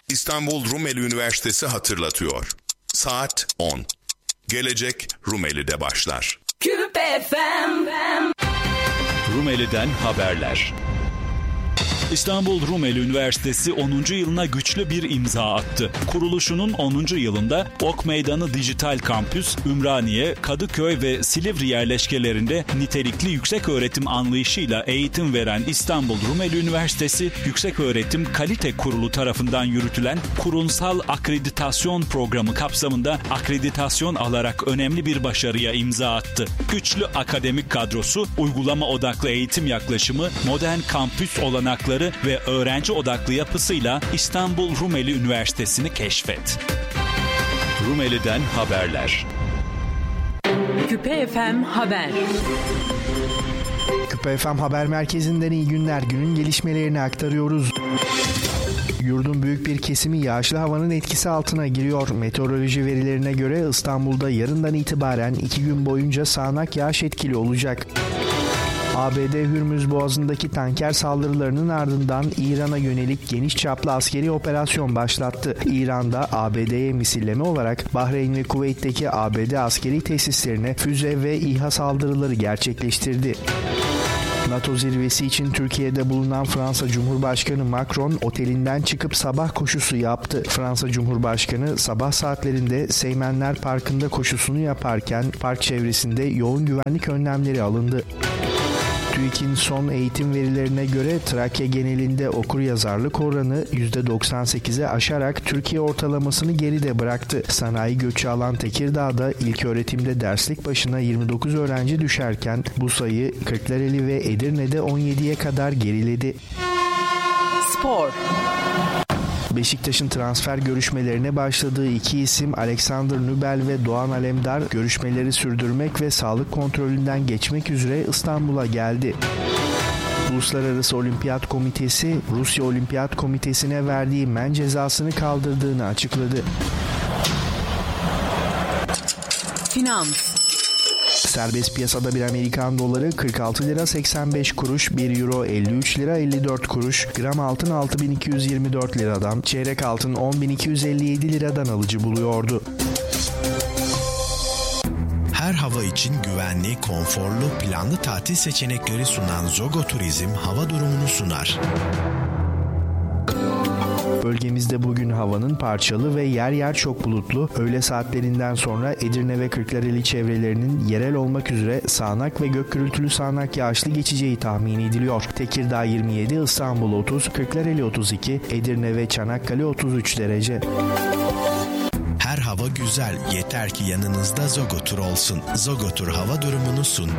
İstanbul Rumeli Üniversitesi hatırlatıyor. Saat 10. Gelecek Rumeli'de başlar. Küpe FM. Rumeli'den haberler. İstanbul Rumeli Üniversitesi 10. yılına güçlü bir imza attı. Kuruluşunun 10. yılında Ok Meydanı Dijital Kampüs, Ümraniye, Kadıköy ve Silivri yerleşkelerinde nitelikli yükseköğretim anlayışıyla eğitim veren İstanbul Rumeli Üniversitesi, Yükseköğretim Kalite Kurulu tarafından yürütülen kurumsal akreditasyon programı kapsamında akreditasyon alarak önemli bir başarıya imza attı. Güçlü akademik kadrosu, uygulama odaklı eğitim yaklaşımı, modern kampüs olanakları ve öğrenci odaklı yapısıyla İstanbul Rumeli Üniversitesi'ni keşfet. Rumeli'den haberler. Küpe FM Haber. Küpe FM Haber Merkezi'nden iyi günler. Günün gelişmelerini aktarıyoruz. Yurdun büyük bir kesimi yağışlı havanın etkisi altına giriyor. Meteoroloji verilerine göre İstanbul'da yarından itibaren 2 gün boyunca sağanak yağış etkili olacak. ABD Hürmüz Boğazı'ndaki tanker saldırılarının ardından İran'a yönelik geniş çaplı askeri operasyon başlattı. İran'da ABD'ye misilleme olarak Bahreyn ve Kuveyt'teki ABD askeri tesislerine füze ve İHA saldırıları gerçekleştirdi. NATO zirvesi için Türkiye'de bulunan Fransa Cumhurbaşkanı Macron otelinden çıkıp sabah koşusu yaptı. Fransa Cumhurbaşkanı sabah saatlerinde Seymenler Parkı'nda koşusunu yaparken park çevresinde yoğun güvenlik önlemleri alındı. TÜİK'in son eğitim verilerine göre Trakya genelinde okuryazarlık oranı %98'e aşarak Türkiye ortalamasını geride bıraktı. Sanayi göçü alan Tekirdağ'da ilköğretimde derslik başına 29 öğrenci düşerken bu sayı Kırklareli ve Edirne'de 17'ye kadar geriledi. Spor. Beşiktaş'ın transfer görüşmelerine başladığı iki isim Alexander Nübel ve Doğan Alemdar görüşmeleri sürdürmek ve sağlık kontrolünden geçmek üzere İstanbul'a geldi. Uluslararası Olimpiyat Komitesi, Rusya Olimpiyat Komitesi'ne verdiği men cezasını kaldırdığını açıkladı. Finans. Serbest piyasada bir Amerikan doları 46 lira 85 kuruş, 1 euro 53 lira 54 kuruş, gram altın 6224 liradan, çeyrek altın 10.257 liradan alıcı buluyordu. Her hava için güvenli, konforlu, planlı tatil seçenekleri sunan Zogo Turizm hava durumunu sunar. Bölgemizde bugün havanın parçalı ve yer yer çok bulutlu, öğle saatlerinden sonra Edirne ve Kırklareli çevrelerinin yerel olmak üzere sağanak ve gök gürültülü sağanak yağışlı geçeceği tahmin ediliyor. Tekirdağ 27, İstanbul 30, Kırklareli 32, Edirne ve Çanakkale 33 derece. Her hava güzel, yeter ki yanınızda Zogotur olsun. Zogotur hava durumunu sundu.